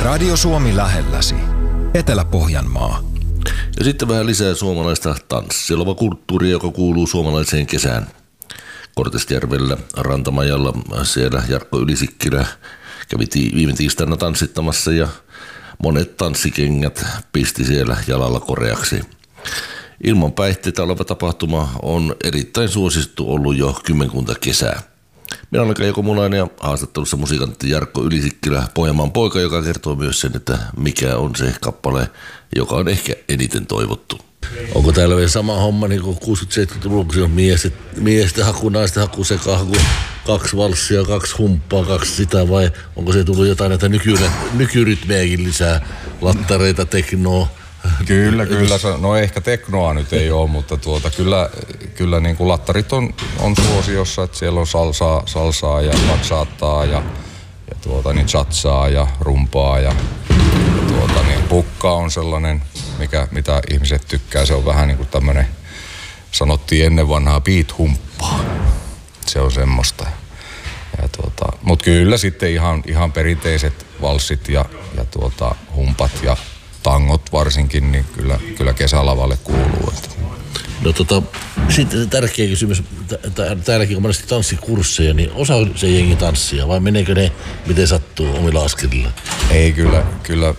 Radio Suomi lähelläsi. Etelä-Pohjanmaa. Ja sitten vähän lisää suomalaista tanssilova kulttuuria, joka kuuluu suomalaiseen kesään. Kortestjärvellä Rantamajalla siellä Jarkko Ylisikkilä kävi viime tiistaina tanssittamassa ja monet tanssikengät pisti siellä jalalla koreaksi. Ilman päihteitä oleva tapahtuma on erittäin suosittu ollut jo kymmenkunta kesää. Minä olen Keijo Komulainen ja haastattelussa musikantti Jarkko Ylisikkilä, Pohjanmaan poika, joka kertoo myös sen, että mikä on se kappale, joka on ehkä eniten toivottu. Onko täällä vielä sama homma niin kuin 60-70-luvulla, kun on miesten haku, naisten haku, sekahaku, 2 valssia, 2 humppaa, 2 sitä, vai onko se tullut jotain näitä nykyrytmejäkin lisää, lattareita, teknoa? Kyllä. No ehkä teknoa nyt ei ole, mutta kyllä niin kuin lattarit on suosiossa, että siellä on salsaa ja baksaattaa ja niin chatsaa ja rumpaa ja niin pukka on sellainen, mitä ihmiset tykkää. Se on vähän niin kuin tämmöinen, sanottiin ennen vanhaa beat-humppaa. Se on semmoista. Mutta kyllä sitten ihan perinteiset valssit ja humpat ja tangot varsinkin, niin kyllä kesälavalle kuuluu. No sitten tärkeä kysymys, täälläkin on monesti tanssikursseja, niin osaa se jengi tanssia vai meneekö ne miten sattuu omilla askelilla? Ei, kyllä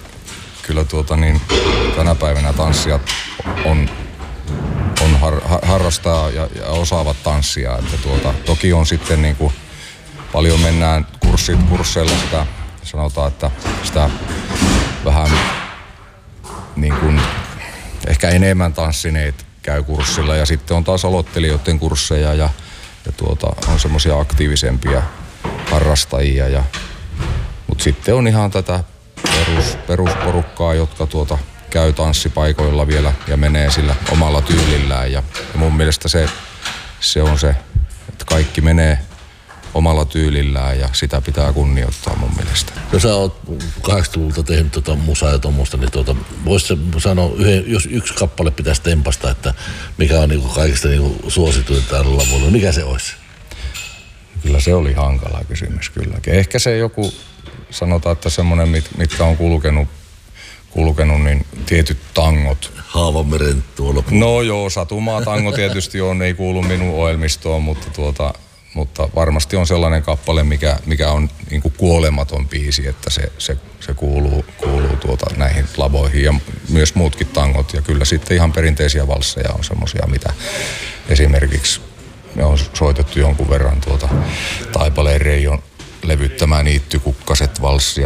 tänä päivänä tanssijat on harrastaa ja osaavat tanssia, että toki on sitten niin kuin paljon mennään kursseilla sitä, sanotaan, että sitä vähän niin kuin ehkä enemmän tanssineet käy kurssilla ja sitten on taas aloittelijoiden kursseja ja on semmoisia aktiivisempia harrastajia mutta sitten on ihan tätä perusporukkaa, jotka käy tanssipaikoilla vielä ja menee sillä omalla tyylillään ja mun mielestä se on se, että kaikki menee omalla tyylillään ja sitä pitää kunnioittaa mun mielestä. No sä oot 80-luvulta tehnyt musaa ja tommoista, niin voisi sanoa, jos yksi kappale pitäisi tempasta, että mikä on niinku kaikista niinku suosituin tällä lavulla, mikä se olisi? Kyllä se oli hankala kysymys kylläkin. Ehkä se joku, sanotaan, että semmoinen, mitkä on kulkenut niin tietyt tangot. Haavanmeren tuolla. No joo, Satumaa tango tietysti on, ei kuulu minun ohjelmistoon, mutta varmasti on sellainen kappale, mikä on niin kuin kuolematon biisi, että se kuuluu näihin lavoihin ja myös muutkin tangot. Ja kyllä sitten ihan perinteisiä valsseja on semmoisia, mitä esimerkiksi me on soitettu jonkun verran Taipaleen Reijon levyttämään Niittykukkaset valssia